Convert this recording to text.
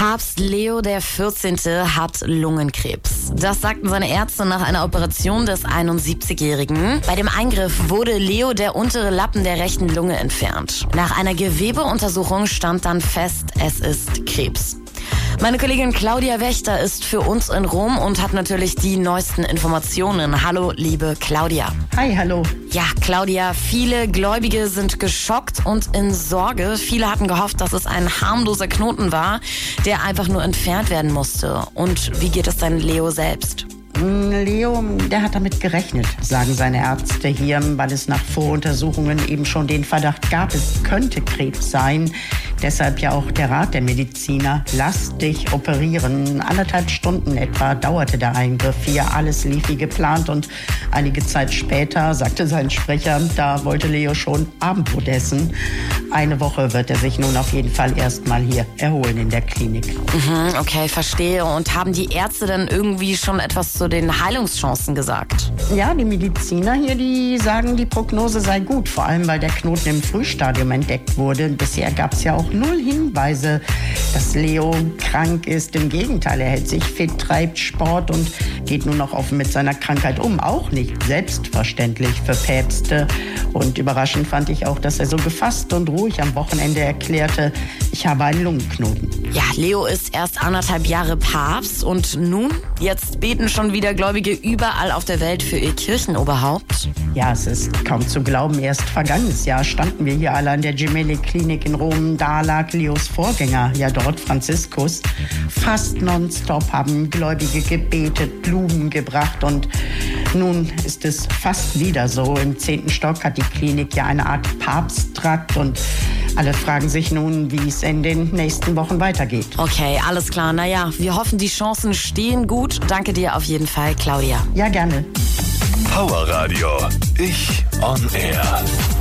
Papst Leo XIV. Hat Lungenkrebs. Das sagten seine Ärzte nach einer Operation des 71-Jährigen. Bei dem Eingriff wurde Leo der untere Lappen der rechten Lunge entfernt. Nach einer Gewebeuntersuchung stand dann fest, es ist Krebs. Meine Kollegin Claudia Wächter ist für uns in Rom und hat natürlich die neuesten Informationen. Hallo, liebe Claudia. Hi, hallo. Ja, Claudia, viele Gläubige sind geschockt und in Sorge. Viele hatten gehofft, dass es ein harmloser Knoten war, der einfach nur entfernt werden musste. Und wie geht es denn Leo selbst? Leo, der hat damit gerechnet, sagen seine Ärzte hier, weil es nach Voruntersuchungen eben schon den Verdacht gab, es könnte Krebs sein. Deshalb ja auch der Rat der Mediziner, lass dich operieren. 1,5 Stunden etwa dauerte der Eingriff hier, alles lief wie geplant und einige Zeit später, sagte sein Sprecher, da wollte Leo schon Abendbrot essen. Eine Woche wird er sich nun auf jeden Fall erstmal hier erholen in der Klinik. Okay, verstehe. Und haben die Ärzte denn irgendwie schon etwas zu den Heilungschancen gesagt? Ja, die Mediziner hier, die sagen, die Prognose sei gut, vor allem weil der Knoten im Frühstadium entdeckt wurde. Bisher gab es ja auch 0 Hinweise, dass Leo krank ist. Im Gegenteil, er hält sich fit, treibt Sport und geht nun noch offen mit seiner Krankheit um. Auch nicht selbstverständlich für Päpste. Und überraschend fand ich auch, dass er so gefasst und ruhig am Wochenende erklärte, ich habe einen Lungenknoten. Ja, Leo ist erst 1,5 Jahre Papst und nun, jetzt beten schon wieder Gläubige überall auf der Welt für ihr Kirchenoberhaupt. Ja, es ist kaum zu glauben. Erst vergangenes Jahr standen wir hier alle an der Gemelli-Klinik in Rom. Da lag Leos Vorgänger, ja dort Franziskus. Fast nonstop haben Gläubige gebetet, Blumen gebracht und nun ist es fast wieder so. Im 10. Stock hat die Klinik ja eine Art Papsttrakt und alle fragen sich nun, wie es in den nächsten Wochen weitergeht. Okay, alles klar. Naja, wir hoffen, die Chancen stehen gut. Danke dir auf jeden Fall, Claudia. Ja, gerne. Power Radio. Ich on Air.